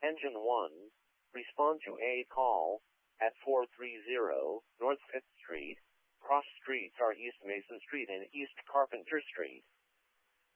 Engine 1, respond to a call at 430 North 5th Street. Cross streets are East Mason Street and East Carpenter Street.